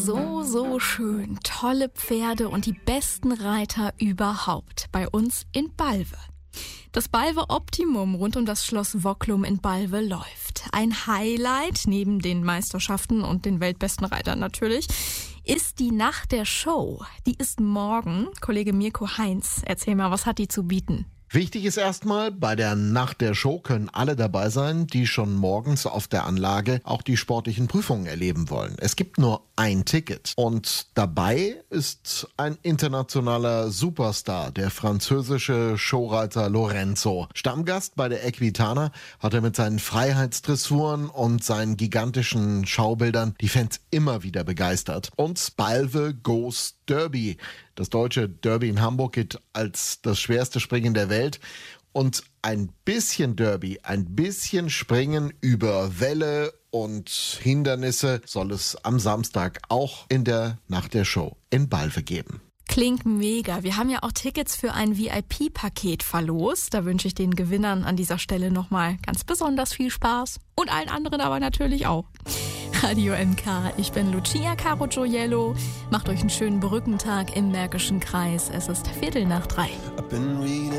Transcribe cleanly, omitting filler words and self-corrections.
so schön. Tolle Pferde und die besten Reiter überhaupt bei uns in Balve. Das Balve Optimum rund um das Schloss Wocklum in Balve läuft. Ein Highlight, neben den Meisterschaften und den weltbesten Reitern natürlich, ist die Nacht der Show. Die ist morgen. Kollege Mirko Heinz, erzähl mal, was hat die zu bieten? Wichtig ist erstmal, bei der Nacht der Show können alle dabei sein, die schon morgens auf der Anlage auch die sportlichen Prüfungen erleben wollen. Es gibt nur ein Ticket und dabei ist ein internationaler Superstar, der französische Showreiter Lorenzo. Stammgast bei der Equitana hat er mit seinen Freiheitsdressuren und seinen gigantischen Schaubildern die Fans immer wieder begeistert. Und Balve Goes Derby. Das deutsche Derby in Hamburg gilt als das schwerste Springen der Welt. Und ein bisschen Derby, ein bisschen Springen über Wälle und Hindernisse soll es am Samstag auch in der Nacht der Show in Balve geben. Klingt mega. Wir haben ja auch Tickets für ein VIP-Paket verlost. Da wünsche ich den Gewinnern an dieser Stelle nochmal ganz besonders viel Spaß. Und allen anderen aber natürlich auch. Radio MK, ich bin Lucia Caro Gioiello. Macht euch einen schönen Brückentag im Märkischen Kreis. Es ist 2:15.